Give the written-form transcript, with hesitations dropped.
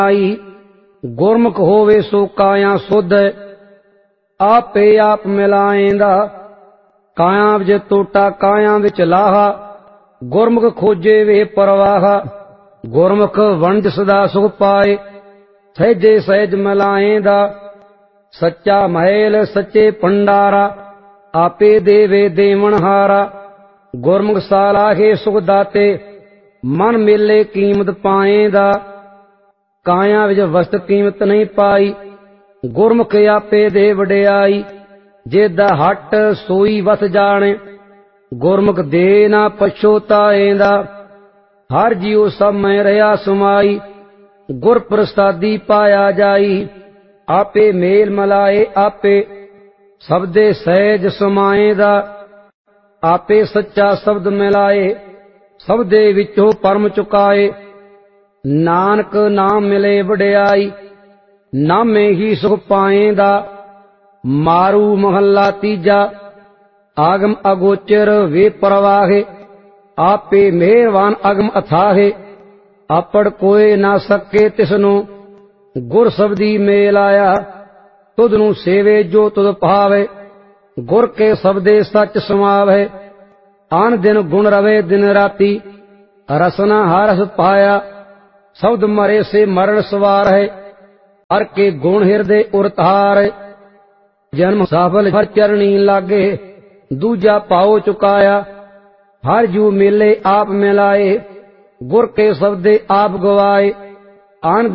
आई। गुरमुख होवे सो काया सुध, आपे आप मिलाएंदा। काया विच टोटा काया विच लाहा, गुरमुख खोजे वे परवाहा। गुरमुख वंज सदा सुख पाए, सहजे सहज मिलाएंदा। सच्चा महल सच्चे भंडारा, आपे देवे देवनहारा। गुरमुख सालाहे सुख दाते, मन मेले कीमत पाएंदा। काया विच वस्त कीमत नहीं पाई, गुरमुख आपे दे वडियाई। जेदा हट सोई वस जाने, गुरमुख दे ना पछोताएंदा। हर जीव सब में रहा समाई, गुर प्रसादी पाया जाई। आपे मेल मलाए आपे, सबदे सहज समाएंदा। आपे सच्चा शब्द मिलाए, सबदे विचों परम चुकाए। नानक नाम मिले वडियाई, नामे ही सुख पाएंदा। मारू महला तीजा, आगम अगोचर वे परवाहे। आपे मेहरबान अगम अथाहे, आपड़ कोई ना सके तिसनु। गुर शब्दी मेल आया, तुधनु सेवे जो तुध पावे। गुर के शब्दे सच समावे, आन दिन गुण रवे दिन राती। रसना हरस पाया, शब्द मरे से मरण सवार है। हर के गुण हृदय उरतार, जन्म सफल हर चरणी लागे। दूजा पाओ चुकाया, हर जू मिले आप मिलाए। गुर के शब्दे आप गवाए, आन